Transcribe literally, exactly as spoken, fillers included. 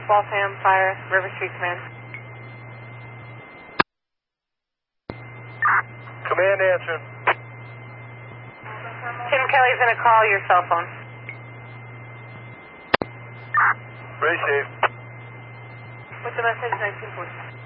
Waltham Fire, River Street Command. Command answering. Tim Kelly's going to call your cell phone. Receive. What's the message? nineteen forty.